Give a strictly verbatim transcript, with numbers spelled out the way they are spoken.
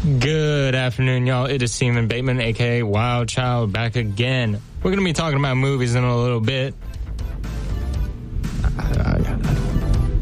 Good afternoon, y'all. It is Stephen Bateman, a k a. Wild Child, back again. We're going to be talking about movies in a little bit.